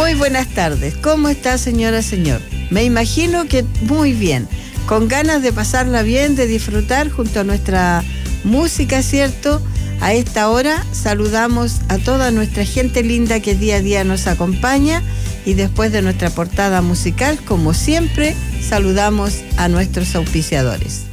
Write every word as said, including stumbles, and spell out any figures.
Muy buenas tardes. ¿Cómo está, señora, señor? Me imagino que muy bien, con ganas de pasarla bien, de disfrutar junto a nuestra música, ¿cierto? A esta hora saludamos a toda nuestra gente linda que día a día nos acompaña y después de nuestra portada musical, como siempre, saludamos a nuestros auspiciadores.